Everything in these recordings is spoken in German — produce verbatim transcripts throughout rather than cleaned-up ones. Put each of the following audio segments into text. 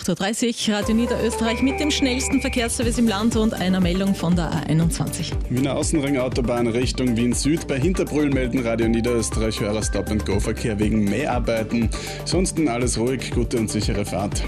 acht Uhr dreißig, Radio Niederösterreich mit dem schnellsten Verkehrsservice im Land und einer Meldung von der A einundzwanzig. Wiener Außenring-Autobahn Richtung Wien Süd. Bei Hinterbrühl melden Radio Niederösterreich Hörer Stop-and-Go-Verkehr wegen Mäharbeiten. Ansonsten alles ruhig, gute und sichere Fahrt.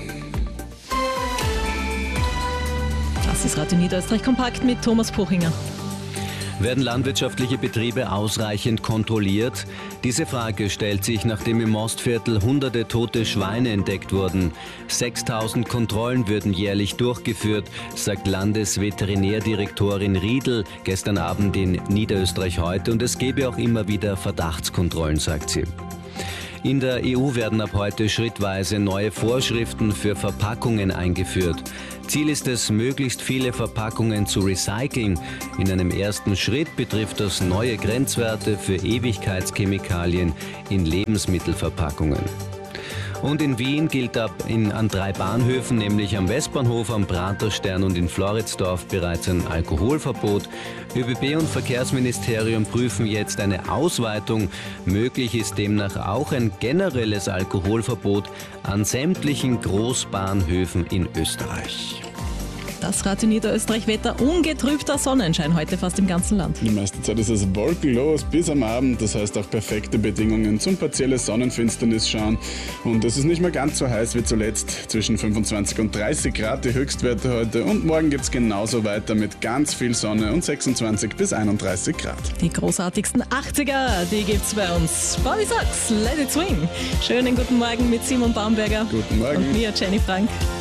Das ist Radio Niederösterreich kompakt mit Thomas Puchinger. Werden landwirtschaftliche Betriebe ausreichend kontrolliert? Diese Frage stellt sich, nachdem im Mostviertel hunderte tote Schweine entdeckt wurden. sechstausend Kontrollen würden jährlich durchgeführt, sagt Landesveterinärdirektorin Riedl gestern Abend in Niederösterreich heute. Und es gebe auch immer wieder Verdachtskontrollen, sagt sie. In der E U werden ab heute schrittweise neue Vorschriften für Verpackungen eingeführt. Ziel ist es, möglichst viele Verpackungen zu recyceln. In einem ersten Schritt betrifft das neue Grenzwerte für Ewigkeitschemikalien in Lebensmittelverpackungen. Und in Wien gilt ab in, an drei Bahnhöfen, nämlich am Westbahnhof, am Praterstern und in Floridsdorf, bereits ein Alkoholverbot. ÖBB und Verkehrsministerium prüfen jetzt eine Ausweitung. Möglich ist demnach auch ein generelles Alkoholverbot an sämtlichen Großbahnhöfen in Österreich. Das Radio Niederösterreich Wetter, ungetrübter Sonnenschein heute fast im ganzen Land. Die meiste Zeit ist es wolkenlos bis am Abend, das heißt auch perfekte Bedingungen zum partielle Sonnenfinsternis schauen. Und es ist nicht mehr ganz so heiß wie zuletzt, zwischen fünfundzwanzig und dreißig Grad die Höchstwerte heute. Und morgen geht es genauso weiter mit ganz viel Sonne und sechsundzwanzig bis einunddreißig Grad. Die großartigsten achtziger, die gibt's bei uns. Bobby Sachs, Let It Swing. Schönen guten Morgen mit Simon Baumberger. Guten Morgen. Und mir, Jenny Frank.